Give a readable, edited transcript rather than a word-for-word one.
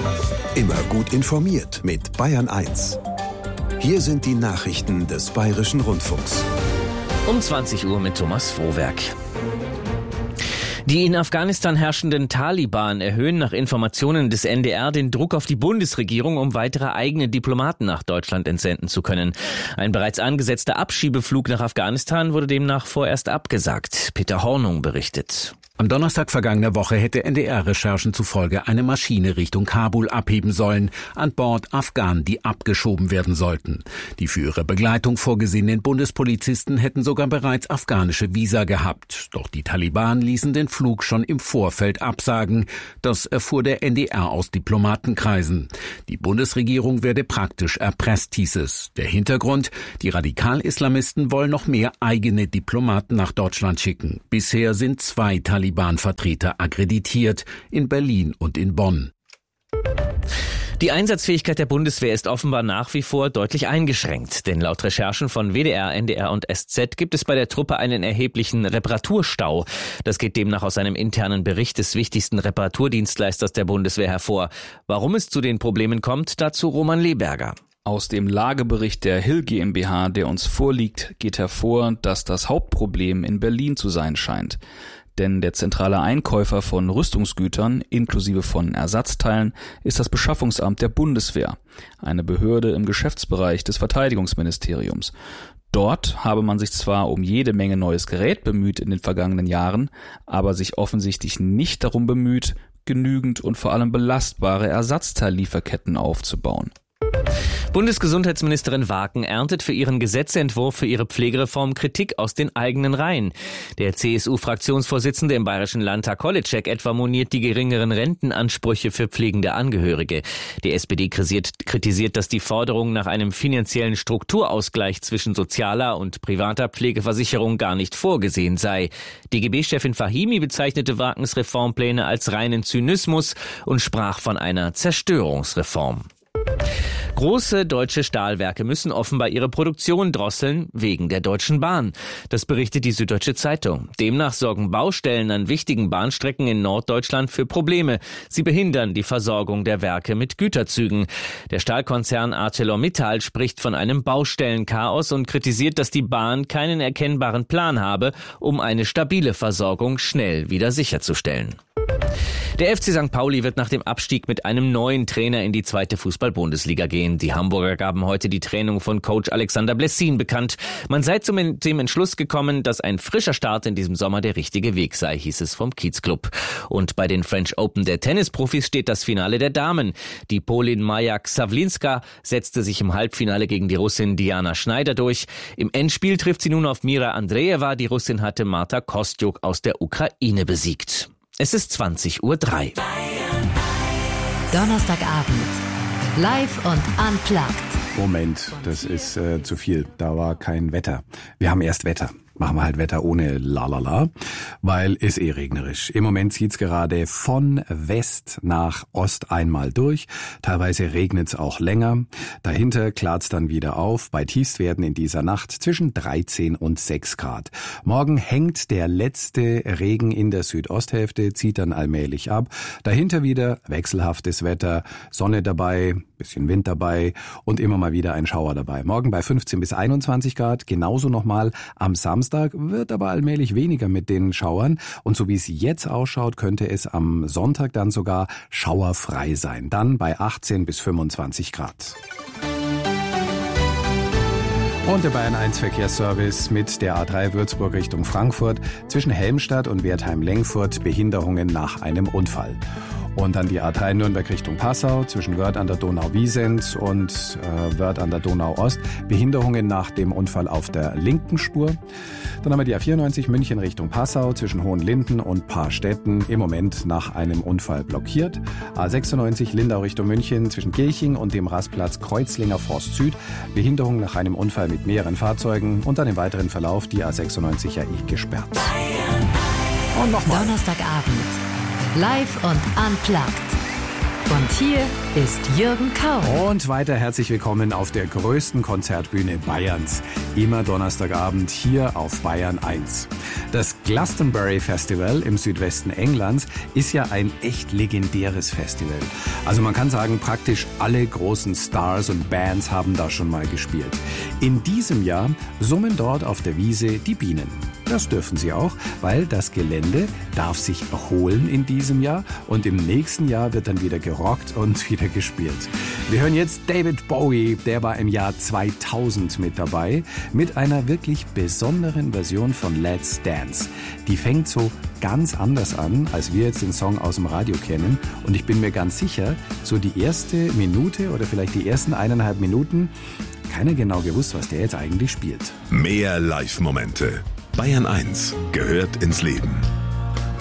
Immer gut informiert mit Bayern 1. Hier sind die Nachrichten des Bayerischen Rundfunks. Um 20 Uhr mit Thomas Frohwerk. Die in Afghanistan herrschenden Taliban erhöhen nach Informationen des NDR den Druck auf die Bundesregierung, um weitere eigene Diplomaten nach Deutschland entsenden zu können. Ein bereits angesetzter Abschiebeflug nach Afghanistan wurde demnach vorerst abgesagt. Peter Hornung berichtet. Am Donnerstag vergangener Woche hätte NDR-Recherchen zufolge eine Maschine Richtung Kabul abheben sollen, an Bord Afghanen, die abgeschoben werden sollten. Die für ihre Begleitung vorgesehenen Bundespolizisten hätten sogar bereits afghanische Visa gehabt. Doch die Taliban ließen den Flug schon im Vorfeld absagen. Das erfuhr der NDR aus Diplomatenkreisen. Die Bundesregierung werde praktisch erpresst, hieß es. Der Hintergrund: Die Radikal-Islamisten wollen noch mehr eigene Diplomaten nach Deutschland schicken. Bisher sind 2 Taliban-Vertreter akkreditiert, in Berlin und in Bonn. Die Einsatzfähigkeit der Bundeswehr ist offenbar nach wie vor deutlich eingeschränkt, denn laut Recherchen von WDR, NDR und SZ gibt es bei der Truppe einen erheblichen Reparaturstau. Das geht demnach aus einem internen Bericht des wichtigsten Reparaturdienstleisters der Bundeswehr hervor. Warum es zu den Problemen kommt, dazu Roman Leberger. Aus dem Lagebericht der Hill GmbH, der uns vorliegt, geht hervor, dass das Hauptproblem in Berlin zu sein scheint. Denn der zentrale Einkäufer von Rüstungsgütern, inklusive von Ersatzteilen, ist das Beschaffungsamt der Bundeswehr, eine Behörde im Geschäftsbereich des Verteidigungsministeriums. Dort habe man sich zwar um jede Menge neues Gerät bemüht in den vergangenen Jahren, aber sich offensichtlich nicht darum bemüht, genügend und vor allem belastbare Ersatzteillieferketten aufzubauen. Bundesgesundheitsministerin Waken erntet für ihren Gesetzentwurf für ihre Pflegereform Kritik aus den eigenen Reihen. Der CSU-Fraktionsvorsitzende im Bayerischen Landtag Holitschek etwa moniert die geringeren Rentenansprüche für pflegende Angehörige. Die SPD kritisiert, dass die Forderung nach einem finanziellen Strukturausgleich zwischen sozialer und privater Pflegeversicherung gar nicht vorgesehen sei. DGB-Chefin Fahimi bezeichnete Wakens Reformpläne als reinen Zynismus und sprach von einer Zerstörungsreform. Große deutsche Stahlwerke müssen offenbar ihre Produktion drosseln wegen der Deutschen Bahn. Das berichtet die Süddeutsche Zeitung. Demnach sorgen Baustellen an wichtigen Bahnstrecken in Norddeutschland für Probleme. Sie behindern die Versorgung der Werke mit Güterzügen. Der Stahlkonzern ArcelorMittal spricht von einem Baustellenchaos und kritisiert, dass die Bahn keinen erkennbaren Plan habe, um eine stabile Versorgung schnell wieder sicherzustellen. Der FC St. Pauli wird nach dem Abstieg mit einem neuen Trainer in die 2. Fußball-Bundesliga gehen. Die Hamburger gaben heute die Trennung von Coach Alexander Blessin bekannt. Man sei zu dem Entschluss gekommen, dass ein frischer Start in diesem Sommer der richtige Weg sei, hieß es vom Kiezclub. Und bei den French Open der Tennisprofis steht das Finale der Damen. Die Polin Maja Xawlinska setzte sich im Halbfinale gegen die Russin Diana Schneider durch. Im Endspiel trifft sie nun auf Mira Andreeva. Die Russin hatte Marta Kostjuk aus der Ukraine besiegt. Es ist 20:03 Uhr. Donnerstagabend. Live und unplugged. Moment, das ist zu viel. Da war kein Wetter. Wir haben erst Wetter. Machen wir halt Wetter ohne Lalala, weil ist regnerisch. Im Moment zieht's gerade von West nach Ost einmal durch. Teilweise regnet's auch länger. Dahinter klart's dann wieder auf. Bei Tiefstwerten in dieser Nacht zwischen 13 und 6 Grad. Morgen hängt der letzte Regen in der Südosthälfte, zieht dann allmählich ab. Dahinter wieder wechselhaftes Wetter, Sonne dabei, bisschen Wind dabei und immer mal wieder ein Schauer dabei. Morgen bei 15 bis 21 Grad, genauso nochmal am Samstag, wird aber allmählich weniger mit den Schauern. Und so wie es jetzt ausschaut, könnte es am Sonntag dann sogar schauerfrei sein. Dann bei 18 bis 25 Grad. Und der Bayern 1 Verkehrsservice mit der A3 Würzburg Richtung Frankfurt zwischen Helmstadt und Wertheim-Lengfurt Behinderungen nach einem Unfall. Und dann die A3 Nürnberg Richtung Passau zwischen Wörth an der Donau-Wiesent und Wörth an der Donau-Ost. Behinderungen nach dem Unfall auf der linken Spur. Dann haben wir die A94 München Richtung Passau zwischen Hohenlinden und Paarstetten im Moment nach einem Unfall blockiert. A96 Lindau Richtung München zwischen Gilching und dem Rastplatz Kreuzlinger Forst Süd. Behinderung nach einem Unfall mit mehreren Fahrzeugen und dann im weiteren Verlauf die A96 ja gesperrt. Und nochmal. Donnerstagabend. Live und unplugged. Und hier ist Jürgen Kaul. Und weiter herzlich willkommen auf der größten Konzertbühne Bayerns. Immer Donnerstagabend hier auf Bayern 1. Das Glastonbury Festival im Südwesten Englands ist ja ein echt legendäres Festival. Also man kann sagen, praktisch alle großen Stars und Bands haben da schon mal gespielt. In diesem Jahr summen dort auf der Wiese die Bienen. Das dürfen sie auch, weil das Gelände darf sich erholen in diesem Jahr und im nächsten Jahr wird dann wieder gerockt und wieder gespielt. Wir hören jetzt David Bowie, der war im Jahr 2000 mit dabei, mit einer wirklich besonderen Version von Let's Dance. Die fängt so ganz anders an, als wir jetzt den Song aus dem Radio kennen. Und ich bin mir ganz sicher, so die erste Minute oder vielleicht die ersten 1,5 Minuten, keiner genau gewusst, was der jetzt eigentlich spielt. Mehr Live-Momente. Bayern 1 gehört ins Leben.